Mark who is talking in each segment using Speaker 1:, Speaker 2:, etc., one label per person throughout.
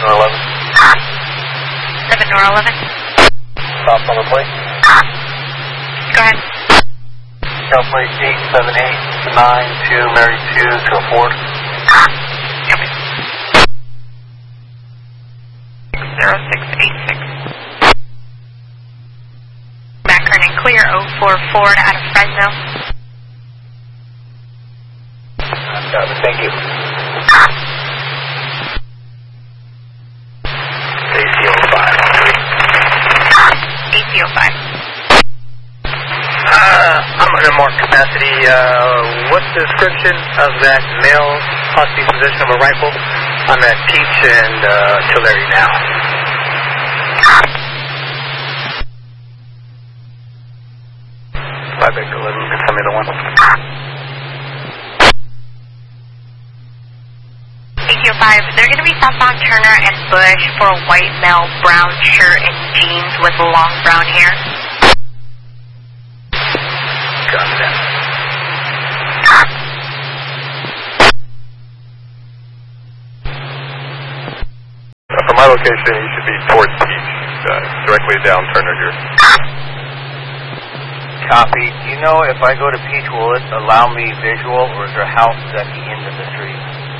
Speaker 1: nor 11.
Speaker 2: 7 nor 11.
Speaker 1: Stop on the plate.
Speaker 2: Go ahead.
Speaker 1: South plate 87892 Mary 2 to a Ford.
Speaker 2: Copy. 0686. Back turning clear 04 Ford out of Fresno.
Speaker 1: Got it, thank you. AC05.
Speaker 2: AC05.
Speaker 1: I'm under more capacity. What's the description of that male possibly possession of a rifle? I'm at Peach and Tulare now. Back to 11, tell me the one.
Speaker 2: AC05, they're going to be southbound Turner and Bush for a white male, brown shirt and jeans with long brown hair.
Speaker 1: Got that.
Speaker 3: From my location, you should be towards Peach, directly down Turner here.
Speaker 1: Copy. Do you know if I go to Peach, will it allow me visual, or is there a house at the end of the street?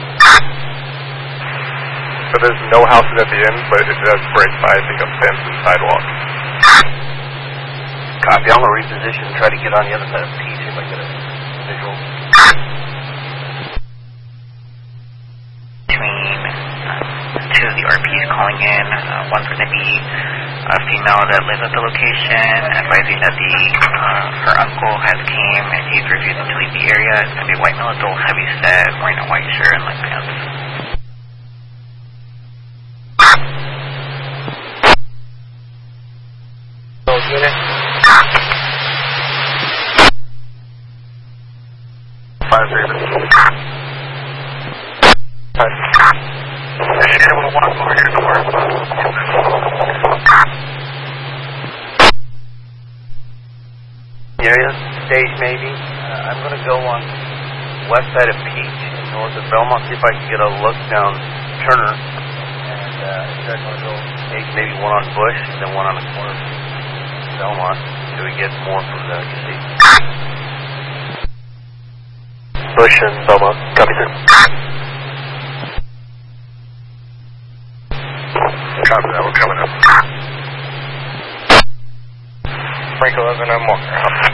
Speaker 3: So there's no houses at the end, but it does break by, I think, a fence and sidewalk.
Speaker 1: Copy. I'm going to reposition and try to get on the other side of Peach if I get a visual.
Speaker 2: Between two of the RPs calling in, one's going to be a female that lives at the location, advising that her uncle has came and he's refusing to leave the area. It's going to be a white male adult, heavy set, wearing a white shirt and light pants.
Speaker 1: Unit.
Speaker 3: 5
Speaker 1: Area stage maybe. I'm going to go on west side of Peach and north of Belmont, see if I can get a look down Turner. And if I want to go stage maybe one on Bush, then one on the corner of Belmont, so we get more from the east.
Speaker 3: Bush and Belmont. Copy, sir. Copy that, we're coming up. Break 11, I'm walking around.